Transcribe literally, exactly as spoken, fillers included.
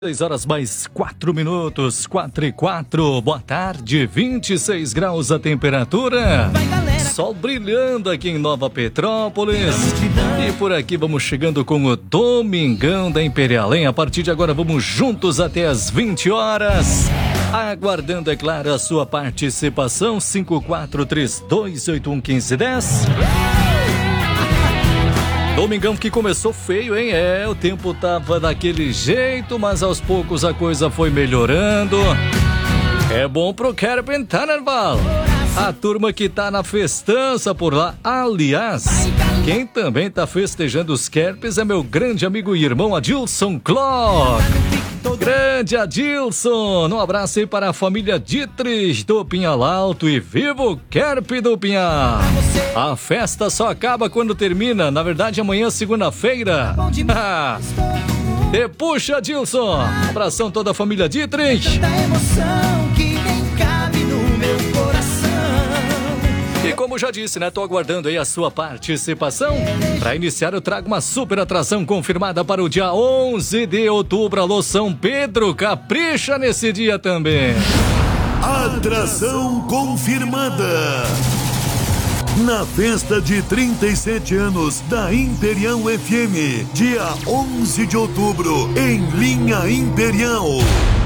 seis horas mais quatro minutos, quatro e quatro, boa tarde, vinte e seis graus a temperatura, sol brilhando aqui em Nova Petrópolis, e por aqui vamos chegando com o Domingão da Imperial, hein? A partir de agora vamos juntos até as vinte horas, aguardando, é claro, a sua participação, cinco quatro três dois oito um um cinco um zero. Domingão que começou feio, hein? É, o tempo tava daquele jeito, mas aos poucos a coisa foi melhorando. É bom pro Carnaval. A turma que tá na festança por lá. Aliás, quem também tá festejando os Kerpes é meu grande amigo e irmão Adilson Clock. Grande Adilson, um abraço aí para a família Dietrich do Pinhal Alto e viva o Kerp do Pinhal. A festa só acaba quando termina, na verdade amanhã, segunda-feira. Te puxa, Adilson. Um abração toda a família Dietrich. E como já disse, né, tô aguardando aí a sua participação. Para iniciar, eu trago uma super atração confirmada para o dia onze de outubro. Alô, São Pedro, capricha nesse dia também. Atração confirmada. Na festa de trinta e sete anos da Imperial F M, dia onze de outubro, em Linha Imperial.